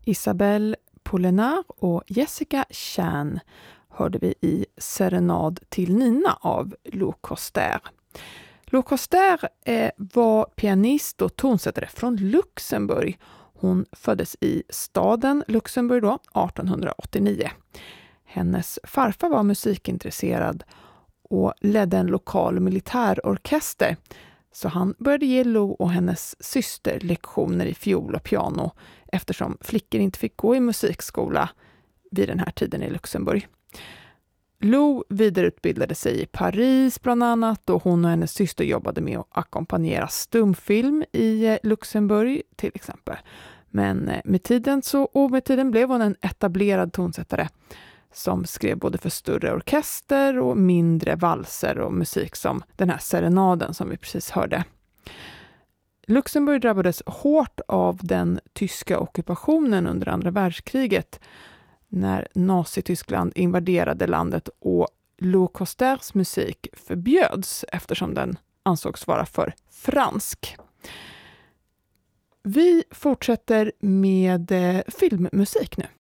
Isabelle Polenar och Jessica Chan hörde vi i Serenad till Nina av Lou Coster. Lou Coster var pianist och tonsättare från Luxemburg. Hon föddes i staden Luxemburg då, 1889. Hennes farfar var musikintresserad och ledde en lokal militärorkester. Så han började ge Lou och hennes syster lektioner i fiol och piano eftersom flickor inte fick gå i musikskola vid den här tiden i Luxemburg. Lou vidareutbildade sig i Paris bland annat och hon och hennes syster jobbade med att ackompanjera stumfilm i Luxemburg till exempel. Men med tiden blev hon en etablerad tonsättare som skrev både för större orkester och mindre valser och musik som den här serenaden som vi precis hörde. Luxemburg drabbades hårt av den tyska ockupationen under andra världskriget när Nazityskland invaderade landet och Lou Costers musik förbjöds eftersom den ansågs vara för fransk. Vi fortsätter med filmmusik nu.